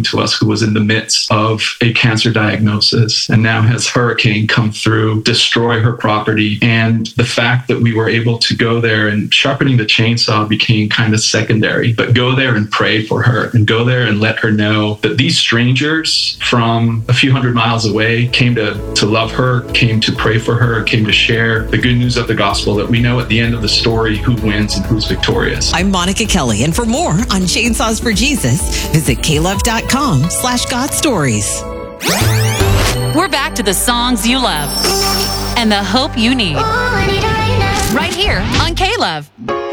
to us who was in the midst of a cancer diagnosis and now has hurricane come through, destroy her property. And the fact that we were able to go there and sharpening the chainsaw became kind of secondary, but go there and pray for her and go there and let her know that these strangers from a few hundred miles away came to love her, came to pray for her, came to share the good news of the gospel, that we know at the end of the story who wins and who's victorious. I'm Monica Kelly, and for more on Chainsaws for Jesus, visit klove.com/GodStories. We're back to the songs you love and the hope you need. Right here on K-Love.